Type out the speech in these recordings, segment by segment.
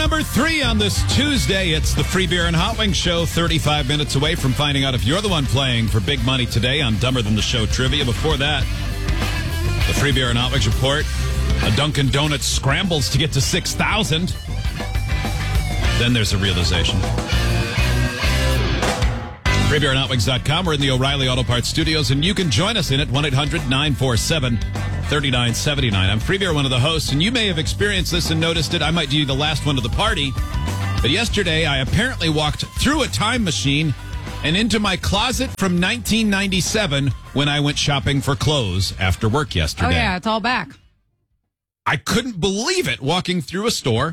Number 3 on this Tuesday, it's the Free Beer and Hot Wings Show, 35 minutes away from finding out if you're the one playing for big money today on Dumber Than the Show Trivia. Before that, the Free Beer and Hot Wings report, a Dunkin' Donuts scrambles to get to 6,000. Then there's a realization. FreeBeerandHotWings.com. We're in the O'Reilly Auto Parts studios, and you can join us in it, 1-800-947-3979. I'm Free Beer, one of the hosts, and you may have experienced this and noticed it. I might be the last one to the party. But yesterday, I apparently walked through a time machine and into my closet from 1997 when I went shopping for clothes after work yesterday. Oh, yeah, it's all back. I couldn't believe it walking through a store.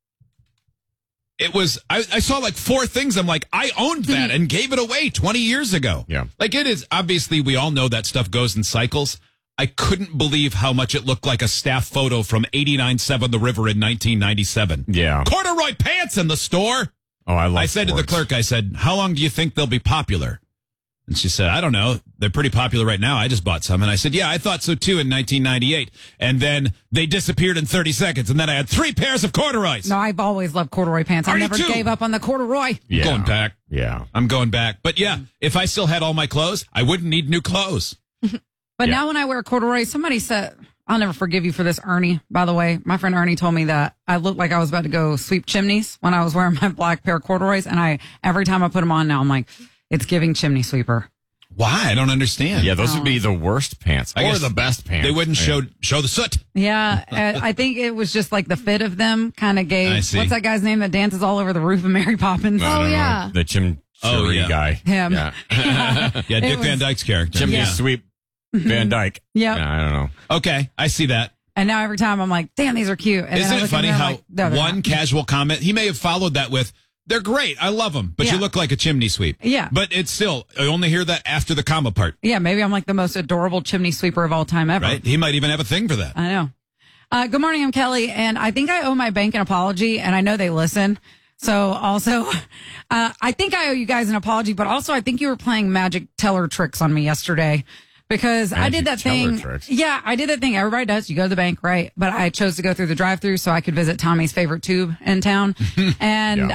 It was, I saw like 4 things. I'm like, I owned that and gave it away 20 years ago. Yeah. Like it is, obviously, we all know that stuff goes in cycles. I couldn't believe how much it looked like a staff photo from 89.7 The River in 1997. Yeah. Corduroy pants in the store. Oh, I said sports. to the clerk, I said, how long do you think they'll be popular? And she said, I don't know. They're pretty popular right now. I just bought some. And I said, yeah, I thought so too in 1998. And then they disappeared in 30 seconds. And then I had 3 pairs of corduroys. No, I've always loved corduroy pants. I never gave up on the corduroy. Yeah. Going back. Yeah. I'm going back. But yeah, if I still had all my clothes, I wouldn't need new clothes. But now when I wear corduroy, somebody said, I'll never forgive you for this, Ernie, by the way. My friend Ernie told me that I looked like I was about to go sweep chimneys when I was wearing my black pair of corduroys. And every time I put them on now, I'm like, it's giving chimney sweeper. Why? I don't understand. Yeah, those would be the worst pants or the best pants. They wouldn't show the soot. Yeah, I think it was just like the fit of them kind of gave. I see. What's that guy's name that dances all over the roof of Mary Poppins? The chimney guy. Him. Yeah. Yeah, Dick Van Dyke's character. Chimney sweep Van Dyke. Yep. Yeah, I don't know. Okay, I see that. And now every time I'm like, damn, these are cute. And Isn't then I it look funny at them, how like, no, they're one not. casual comment, he may have followed that with, they're great, I love them, but you look like a chimney sweep. Yeah. But it's still, I only hear that after the comma part. Yeah, maybe I'm like the most adorable chimney sweeper of all time ever. Right? He might even have a thing for that. I know. Good morning, I'm Kelly, and I think I owe my bank an apology, and I know they listen. So also, I think I owe you guys an apology, but also I think you were playing magic teller tricks on me yesterday. Because I did that thing. Tricks. Yeah, I did that thing. Everybody does. You go to the bank, right? But I chose to go through the drive-thru so I could visit Tommy's favorite tube in town. And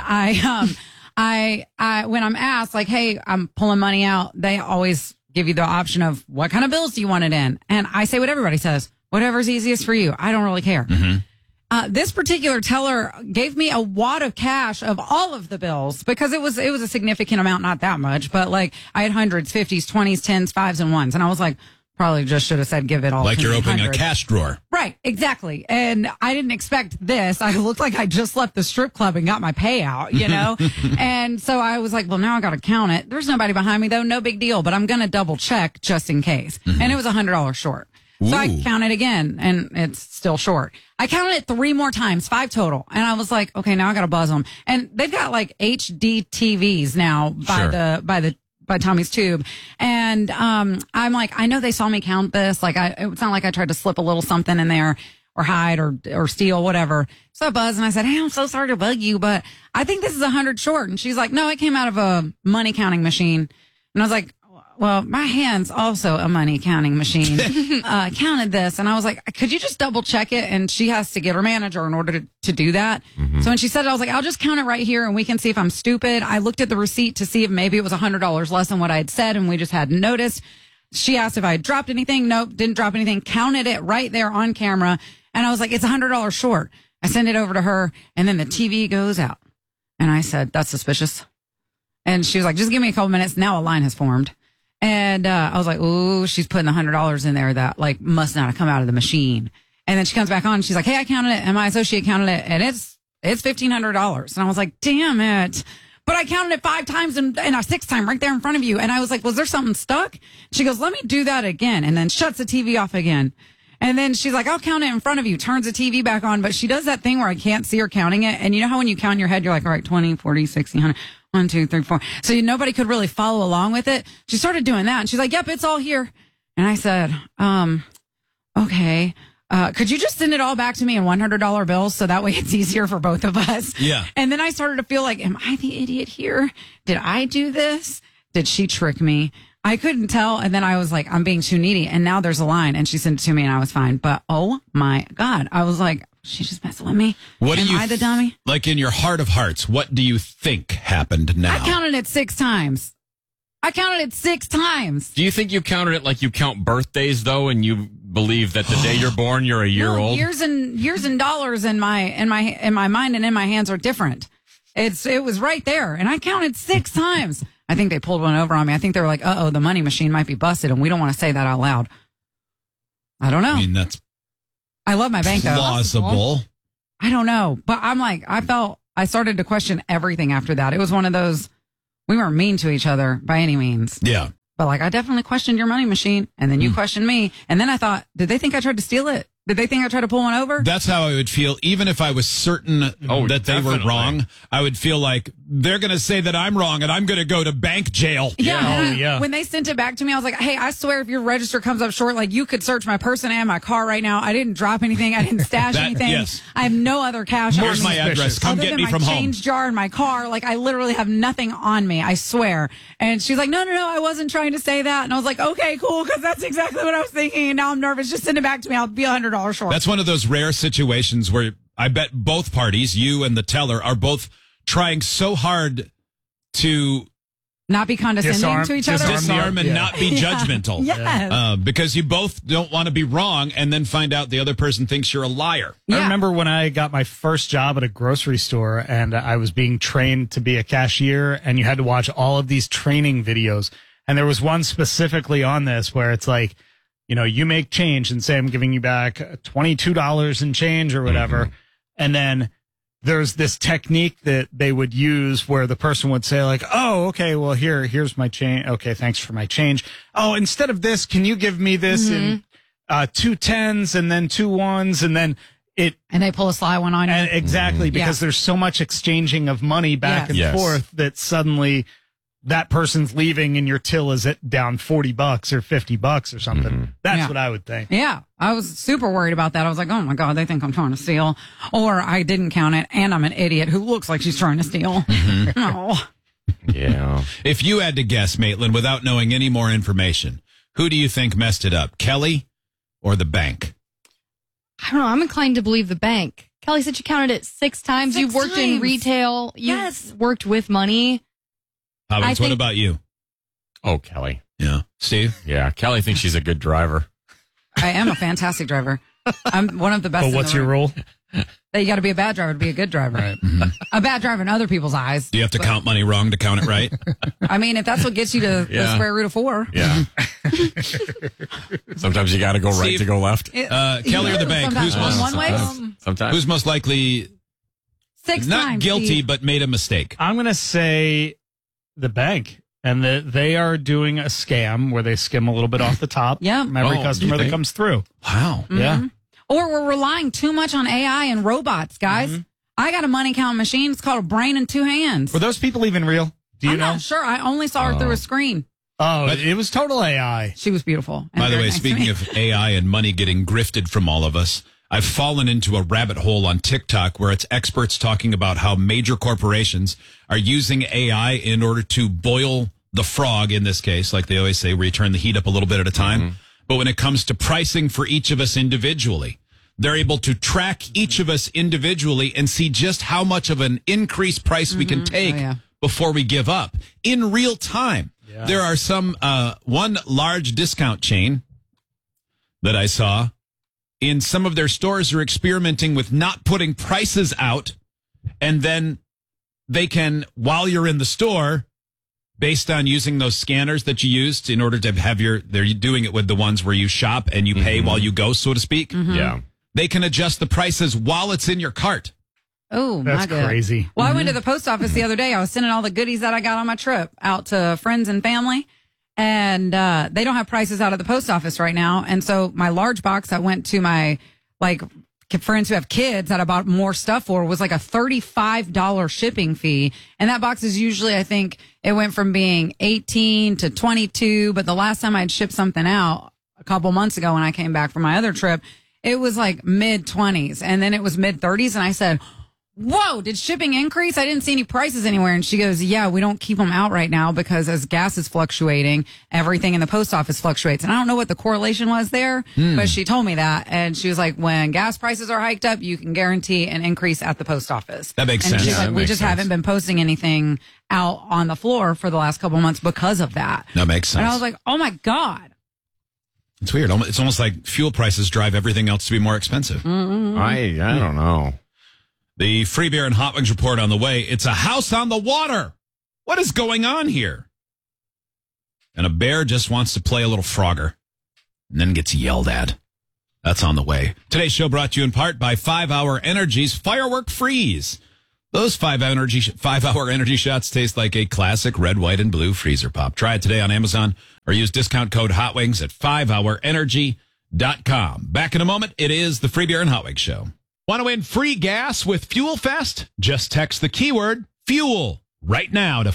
I when I'm asked like, hey, I'm pulling money out, they always give you the option of what kind of bills do you want it in? And I say what everybody says, whatever's easiest for you. I don't really care. This particular teller gave me a wad of cash of all of the bills because it was a significant amount, not that much, but like I had hundreds, 50s, 20s, 10s, 5s, and 1s. And I was like, probably just should have said give it all. Like to you're me, opening hundreds. a cash drawer. Right, exactly. And I didn't expect this. I looked like I just left the strip club and got my payout, you know? And so I was like, well, now I got to count it. There's nobody behind me though. No big deal, but I'm going to double check just in case. And it was $100 short. So I counted again, and it's still short. I counted it 3 more times, 5 total. And I was like, okay, now I got to buzz them. And they've got like HD TVs now by Tommy's Tube. And I'm like, I know they saw me count this. Like, it's not like I tried to slip a little something in there or hide or steal, whatever. So I buzzed and I said, hey, I'm so sorry to bug you, but I think this is 100 short. And she's like, no, it came out of a money counting machine. And I was like, well, my hand's also a money counting machine. Counted this. And I was like, could you just double check it? And she has to get her manager in order to do that. So when she said it, I was like, I'll just count it right here and we can see if I'm stupid. I looked at the receipt to see if maybe it was $100 less than what I had said and we just hadn't noticed. She asked if I had dropped anything. Nope, didn't drop anything. Counted it right there on camera. And I was like, it's $100 short. I send it over to her and then the TV goes out. And I said, that's suspicious. And she was like, just give me a couple minutes. Now a line has formed. And I was like, ooh, she's putting $100 in there that like must not have come out of the machine. And then she comes back on and she's like, hey, I counted it. And my associate counted it. And it's $1,500. And I was like, damn it. But I counted it 5 times and a 6th time right there in front of you. And I was like, was there something stuck? She goes, let me do that again. And then shuts the TV off again. And then she's like, I'll count it in front of you. Turns the TV back on. But she does that thing where I can't see her counting it. And you know how when you count in your head, you're like, all right, 20, 40, 60, 100. 1, 2, 3, 4. So nobody could really follow along with it. She started doing that and she's like, yep, it's all here. And I said, okay. Could you just send it all back to me in $100 bills so that way it's easier for both of us? Yeah. And then I started to feel like, am I the idiot here? Did I do this? Did she trick me? I couldn't tell. And then I was like, I'm being too needy. And now there's a line and she sent it to me and I was fine. But oh my God, I was like, She's just messing with me. What Am do you I the dummy? Like in your heart of hearts, what do you think happened now? I counted it 6 times. Do you think you counted it like you count birthdays, though, and you believe that the day you're born, you're a year old? Years and dollars in my mind and in my hands are different. It was right there, and I counted 6 times. I think they pulled one over on me. I think they were like, "Uh-oh, the money machine might be busted," and we don't want to say that out loud. I don't know. I mean, that's I love my bank though. plausible. I don't know, but I'm like, I started to question everything after that. It was one of those. We weren't mean to each other by any means. Yeah. But like, I definitely questioned your money machine, and then you questioned me, and then I thought, did they think I tried to steal it? Did they think I tried to pull one over? That's how I would feel, even if I was certain that they were wrong. I would feel like they're going to say that I'm wrong, and I'm going to go to bank jail. Yeah. When they sent it back to me, I was like, hey, I swear if your register comes up short, like you could search my person and my car right now. I didn't drop anything. I didn't stash anything. Yes. I have no other cash. Where's my address? Come other get than me my from home. change jar in my car. Like I literally have nothing on me. I swear. And she's like, no, I wasn't trying to say that. And I was like, okay, cool. Cause that's exactly what I was thinking. And now I'm nervous. Just send it back to me. I'll be $100 short. That's one of those rare situations where I bet both parties, you and the teller, are both trying so hard to not be condescending to each other. Disarm and not be judgmental. Yes. Because you both don't want to be wrong and then find out the other person thinks you're a liar. I remember when I got my first job at a grocery store and I was being trained to be a cashier, and you had to watch all of these training videos. And there was one specifically on this where it's like, you know, you make change and say, I'm giving you back $22 in change or whatever. And then there's this technique that they would use where the person would say like, oh, okay, well, here's my change. Okay, thanks for my change. Oh, instead of this, can you give me this in 2 10s and then 2 1s? And then and they pull a sly one on you. Exactly, because there's so much exchanging of money back and forth that suddenly that person's leaving and your till is down $40 or $50 or something. That's what I would think. Yeah. I was super worried about that. I was like, oh my God, they think I'm trying to steal, or I didn't count it and I'm an idiot who looks like she's trying to steal. Oh. Yeah. If you had to guess, Maitland, without knowing any more information, who do you think messed it up? Kelly or the bank? I don't know. I'm inclined to believe the bank. Kelly said you counted it 6 times. You've worked in retail. You've worked with money. Hobbins, what about you? Oh, Kelly. Yeah. Steve? Yeah. Kelly thinks she's a good driver. I am a fantastic driver. I'm one of the best. But what's your rule? That you got to be a bad driver to be a good driver. Right. A bad driver in other people's eyes. Do you have to count money wrong to count it right? I mean, if that's what gets you to the square root of 4. Yeah. Sometimes you got to go right Steve, to go left. Kelly or the bank? Who's most one way? Sometimes. Who's most likely 6 not times, guilty Steve. but made a mistake? I'm going to say the bank. And they are doing a scam where they skim a little bit off the top from every customer that comes through. Wow. Yeah. Or we're relying too much on AI and robots, guys. I got a money count machine. It's called a brain and 2 hands. Were those people even real? Do you I'm know? not sure. I only saw her through a screen. Oh, but it was total AI. She was beautiful. By the way, speaking of AI and money getting grifted from all of us, I've fallen into a rabbit hole on TikTok where it's experts talking about how major corporations are using AI in order to boil the frog, in this case, like they always say, where you turn the heat up a little bit at a time. But when it comes to pricing for each of us individually, they're able to track each of us individually and see just how much of an increased price we can take before we give up in real time. Yeah. There are some, one large discount chain that I saw in some of their stores are experimenting with not putting prices out, and then they can, while you're in the store, based on using those scanners that you used in order to have they're doing it with the ones where you shop and you pay while you go, so to speak. Yeah. They can adjust the prices while it's in your cart. Oh, that's crazy. Well, I went to the post office the other day. I was sending all the goodies that I got on my trip out to friends and family. And they don't have prices out at the post office right now. And so my large box I went to my friends who have kids that I bought more stuff for was like a $35 shipping fee. And that box is usually, I think it went from being 18 to 22. But the last time I'd shipped something out a couple months ago when I came back from my other trip, it was like mid 20s and then it was mid 30s. And I said, whoa, did shipping increase? I didn't see any prices anywhere. And she goes, yeah, we don't keep them out right now because as gas is fluctuating, everything in the post office fluctuates. And I don't know what the correlation was there, but she told me that. And she was like, when gas prices are hiked up, you can guarantee an increase at the post office. That makes and sense. She's like, we just haven't been posting anything out on the floor for the last couple of months because of that. That makes sense. And I was like, oh my God. It's weird. It's almost like fuel prices drive everything else to be more expensive. I don't know. The Free Beer and Hot Wings report on the way. It's a house on the water. What is going on here? And a bear just wants to play a little Frogger and then gets yelled at. That's on the way. Today's show brought to you in part by 5 Hour Energy's Firework Freeze. Those 5 Hour Energy shots taste like a classic red, white, and blue freezer pop. Try it today on Amazon or use discount code HOTWINGS at 5hourenergy.com. Back in a moment, it is the Free Beer and Hot Wings Show. Want to win free gas with Fuel Fest? Just text the keyword FUEL right now to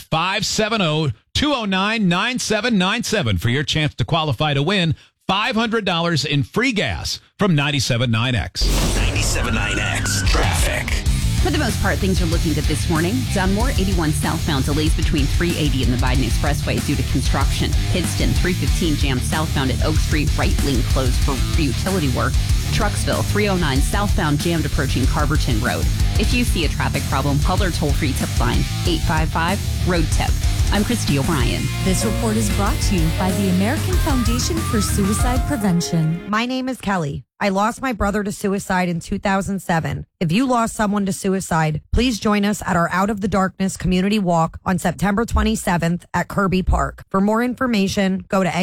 570-209-9797 for your chance to qualify to win $500 in free gas from 97.9X. 97.9X traffic. For the most part, things are looking good this morning. John Moore, 81 southbound, delays between 380 and the Biden Expressway due to construction. Kidston, 315 jammed southbound at Oak Street, right lane closed for utility work. Trucksville, 309 southbound jammed approaching Carverton Road. If you see a traffic problem, call their toll-free tip line, 855-ROAD-TIP. I'm Christy O'Brien. This report is brought to you by the American Foundation for Suicide Prevention. My name is Kelly. I lost my brother to suicide in 2007. If you lost someone to suicide, please join us at our Out of the Darkness community walk on September 27th at Kirby Park. For more information, go to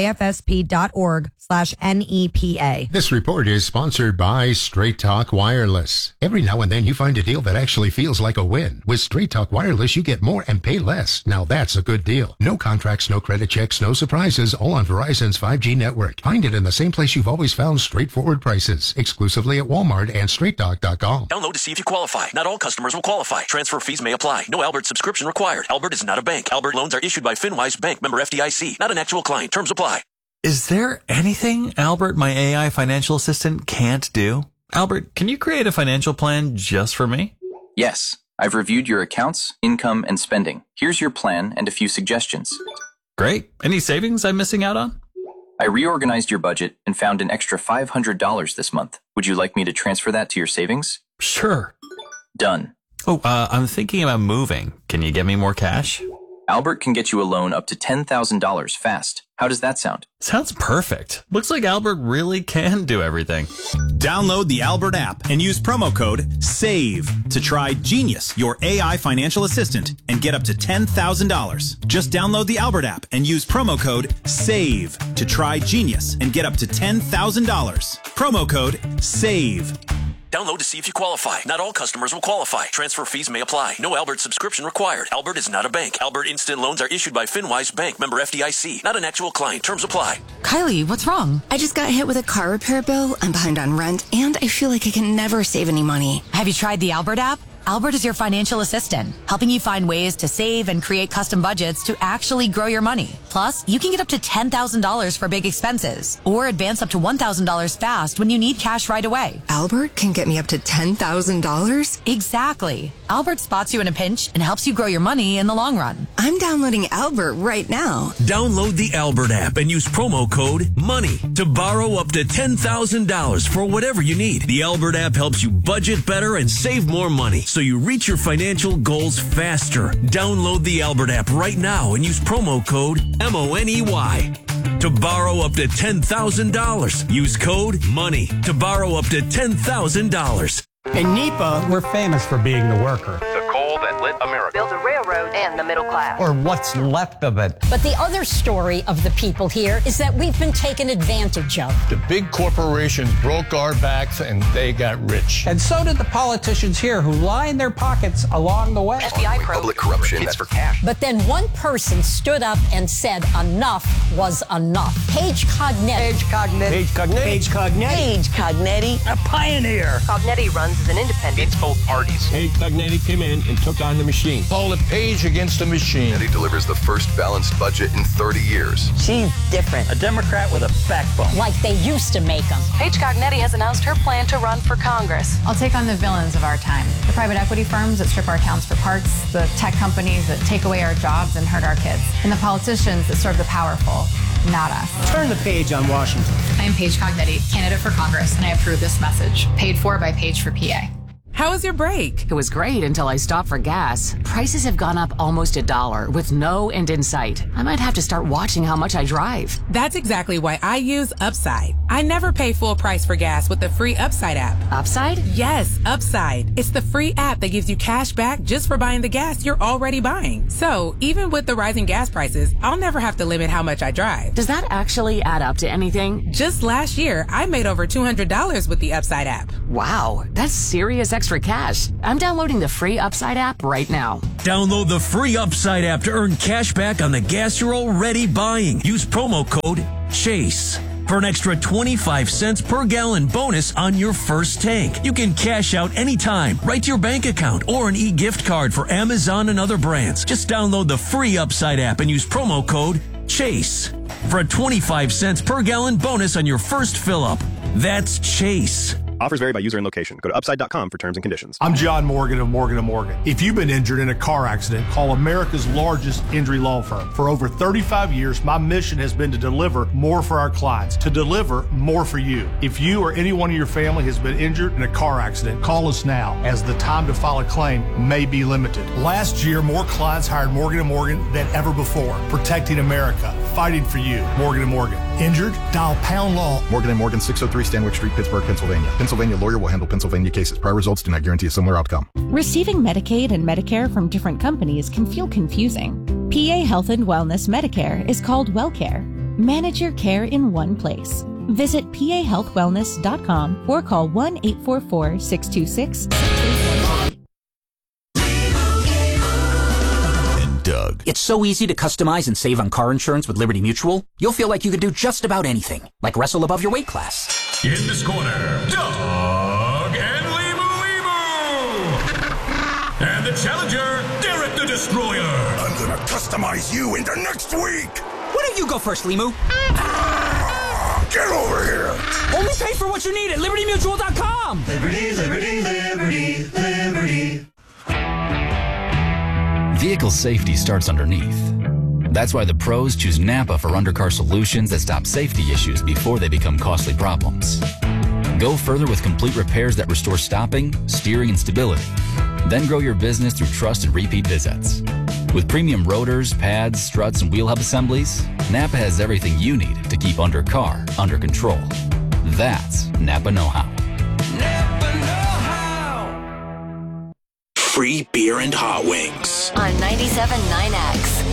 afsp.org/NEPA. This report is sponsored by Straight Talk Wireless. Every now and then you find a deal that actually feels like a win. With Straight Talk Wireless, you get more and pay less. Now that's a good deal. No contracts, no credit checks, no surprises, all on Verizon's 5G network. Find it in the same place you've always found straightforward prices. Exclusively at Walmart and StraightTalk.com. Download to see if you qualify. Not all customers will qualify. Transfer fees may apply. No Albert subscription required. Albert is not a bank. Albert loans are issued by FinWise Bank, member FDIC. Not an actual client. Terms apply. Is there anything Albert, my AI financial assistant, can't do? Albert, can you create a financial plan just for me? Yes. I've reviewed your accounts, income, and spending. Here's your plan and a few suggestions. Great. Any savings I'm missing out on? I reorganized your budget and found an extra $500 this month. Would you like me to transfer that to your savings? Sure. Done. Oh, I'm thinking about moving. Can you get me more cash? Albert can get you a loan up to $10,000 fast. How does that sound? Sounds perfect. Looks like Albert really can do everything. Download the Albert app and use promo code SAVE to try Genius, your AI financial assistant, and get up to $10,000. Just download the Albert app and use promo code SAVE to try Genius and get up to $10,000. Promo code SAVE. Download to see if you qualify. Not all customers will qualify. Transfer fees may apply. No Albert subscription required. Albert is not a bank. Albert Instant Loans are issued by FinWise Bank, member FDIC. Not an actual client. Terms apply. Kylie, what's wrong? I just got hit with a car repair bill. I'm behind on rent, and I feel like I can never save any money. Have you tried the Albert app? Albert is your financial assistant, helping you find ways to save and create custom budgets to actually grow your money. Plus, you can get up to $10,000 for big expenses or advance up to $1,000 fast when you need cash right away. Albert can get me up to $10,000? Exactly. Albert spots you in a pinch and helps you grow your money in the long run. I'm downloading Albert right now. Download the Albert app and use promo code MONEY to borrow up to $10,000 for whatever you need. The Albert app helps you budget better and save more money, so you reach your financial goals faster. Download the Albert app right now and use promo code MONEY to borrow up to $10,000. Use code MONEY to borrow up to $10,000. In NEPA, we're famous for being the worker. The coal that lit America. Built a railroad and the middle class. Or what's left of it. But the other story of the people here is that we've been taken advantage of. The big corporations broke our backs and they got rich. And so did the politicians here who lined their pockets along the way. FBI probe. Public corruption. It's for cash. But then one person stood up and said enough was enough. Paige Cognetti. Paige Cognetti. A pioneer. Cognetti runs as an independent. Beats both parties. Paige Cognetti came in and took on the machine. Call it Paige against the machine. Cognetti delivers the first balanced budget in 30 years. She's different. A Democrat with a backbone. Like they used to make them. Paige Cognetti has announced her plan to run for Congress. I'll take on the villains of our time. The private equity firms that strip our towns for parts, the tech companies that take away our jobs and hurt our kids, and the politicians that serve the powerful, not us. Turn the page on Washington. I am Paige Cognetti, candidate for Congress, and I approve this message. Paid for by Paige for PA. How was your break? It was great until I stopped for gas. Prices have gone up almost $1 with no end in sight. I might have to start watching how much I drive. That's exactly why I use Upside. I never pay full price for gas with the free Upside app. Upside? Yes, Upside. It's the free app that gives you cash back just for buying the gas you're already buying. So even with the rising gas prices, I'll never have to limit how much I drive. Does that actually add up to anything? Just last year, I made over $200 with the Upside app. Wow, that's serious extra cash. I'm downloading the free Upside app right now. Download the free Upside app to earn cash back on the gas you're already buying. Use promo code CHASE for an extra 25 cents per gallon bonus on your first tank. You can cash out anytime, right to your bank account, or an e-gift card for Amazon and other brands. Just download the free Upside app and use promo code CHASE for a 25 cents per gallon bonus on your first fill-up. That's CHASE. Offers vary by user and location. Go to upside.com for terms and conditions. I'm John Morgan of Morgan & Morgan. If you've been injured in a car accident, call America's largest injury law firm. For over 35 years, my mission has been to deliver more for our clients, to deliver more for you. If you or anyone in your family has been injured in a car accident, call us now, as the time to file a claim may be limited. Last year, more clients hired Morgan & Morgan than ever before, protecting America, fighting for you. Morgan & Morgan. Injured? Dial pound law. Morgan & Morgan, 603 Stanwick Street, Pittsburgh, Pennsylvania. Pennsylvania lawyer will handle Pennsylvania cases. Prior results do not guarantee a similar outcome. Receiving Medicaid and Medicare from different companies can feel confusing. PA Health and Wellness Medicare is called WellCare. Manage your care in one place. Visit pahealthwellness.com or call 1-844-626-6818. Doug. It's so easy to customize and save on car insurance with Liberty Mutual. You'll feel like you could do just about anything, like wrestle above your weight class. In this corner, Doug and Limu. And the challenger, Derek the Destroyer. I'm gonna customize you into next week. Why don't you go first, Limu? Get over here. Only pay for what you need at LibertyMutual.com. Liberty, liberty, liberty, liberty. Vehicle safety starts underneath. That's why the pros choose Napa for undercar solutions that stop safety issues before they become costly problems. Go further with complete repairs that restore stopping, steering, and stability. Then grow your business through trust and repeat visits. With premium rotors, pads, struts, and wheel hub assemblies, Napa has everything you need to keep undercar under control. That's Napa know-how. Free beer and hot wings. On 97.9X.